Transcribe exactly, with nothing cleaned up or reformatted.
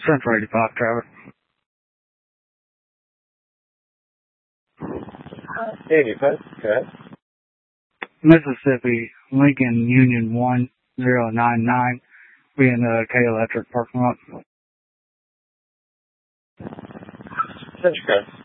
Central eighty-five traffic. eighty-five, okay. Mississippi, Lincoln Union one zero nine nine, be in the K Electric parking lot. Central,